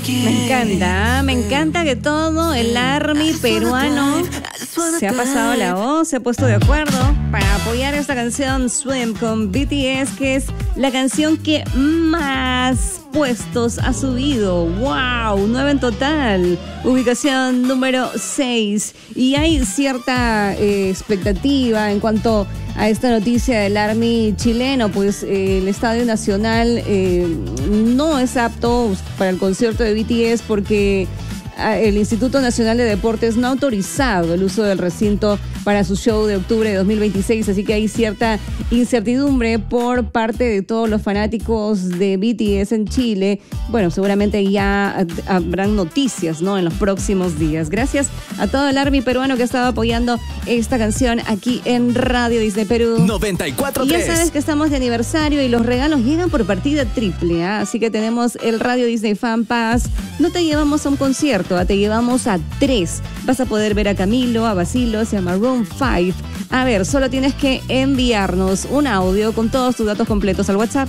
Me encanta que todo el ARMY peruano se ha pasado la voz, se ha puesto de acuerdo para apoyar esta canción Swim con BTS, que es la canción que más puestos ha subido. ¡Wow! 9 en total. Ubicación número 6. Y hay cierta expectativa en cuanto a esta noticia del ARMY chileno, pues el Estadio Nacional no es apto para el concierto de BTS porque el Instituto Nacional de Deportes no ha autorizado el uso del recinto para su show de octubre de 2026, así que hay cierta incertidumbre por parte de todos los fanáticos de BTS en Chile. Bueno, seguramente ya habrán noticias, ¿no?, en los próximos días. Gracias a todo el ARMY peruano que ha estado apoyando esta canción aquí en Radio Disney Perú 94.3. Y ya sabes que estamos de aniversario y los regalos llegan por partida triple, ¿eh? Así que tenemos el Radio Disney Fan Pass. No te llevamos a un concierto, te llevamos a 3. Vas a poder ver a Camilo, a Basilos y a Maroon 5. A ver, solo tienes que enviarnos un audio con todos tus datos completos al WhatsApp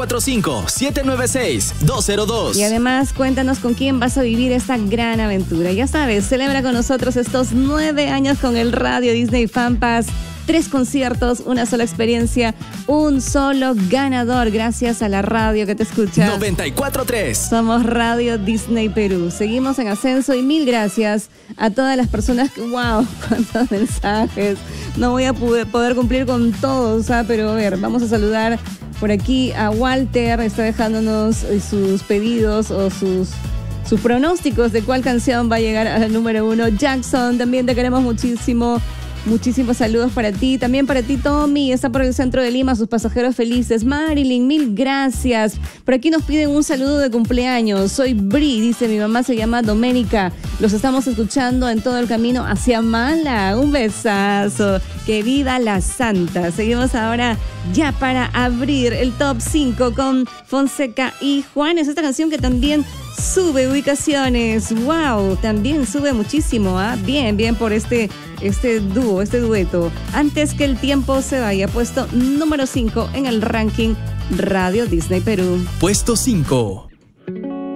945-796-202. Y además cuéntanos con quién vas a vivir esta gran aventura. Ya sabes, celebra con nosotros estos 9 años con el Radio Disney Fan Pass. 3 conciertos, una sola experiencia, un solo ganador, gracias a la radio que te escucha. 94.3. Somos Radio Disney Perú. Seguimos en ascenso y mil gracias a todas las personas que, wow, cuántos mensajes. No voy a poder cumplir con todos, pero a ver, vamos a saludar por aquí a Walter, está dejándonos sus pedidos o sus pronósticos de cuál canción va a llegar al número 1. Jackson, también te queremos muchísimo. Muchísimos saludos para ti, también para ti Tommy, está por el centro de Lima, sus pasajeros felices. Marilyn, mil gracias. Por aquí nos piden un saludo de cumpleaños. Soy Bri, dice mi mamá, se llama Doménica. Los estamos escuchando en todo el camino hacia Mala. Un besazo. Que viva la Santa. Seguimos ahora ya para abrir el top 5 con Fonseca y Juanes. Esta canción que también sube ubicaciones. Wow, también sube muchísimo. Bien por este dueto. Antes que el tiempo se vaya, puesto número 5 en el ranking Radio Disney Perú. Puesto 5.